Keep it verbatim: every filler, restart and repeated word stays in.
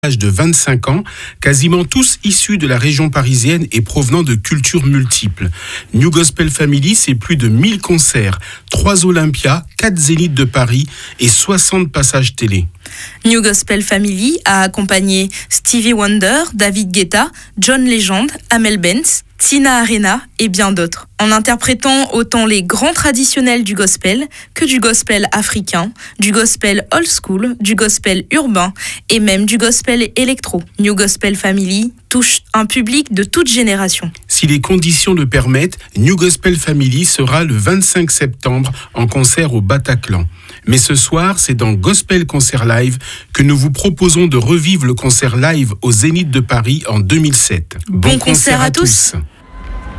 de vingt-cinq ans, quasiment tous issus de la région parisienne et provenant de cultures multiples. New Gospel Family, c'est plus de mille concerts, trois Olympias, quatre Zéniths de Paris et soixante passages télé. New Gospel Family a accompagné Stevie Wonder, David Guetta, John Legend, Amel Bent, Tina Arena et bien d'autres, en interprétant autant les grands traditionnels du gospel que du gospel africain, du gospel old school, du gospel urbain et même du gospel électro. New Gospel Family touche un public de toute génération. Si les conditions le permettent, New Gospel Family sera le vingt-cinq septembre en concert au Bataclan. Mais ce soir, c'est dans Gospel Concert Live que nous vous proposons de revivre le concert live au Zénith de Paris en deux mille sept. Bon, bon concert, concert à tous. tous.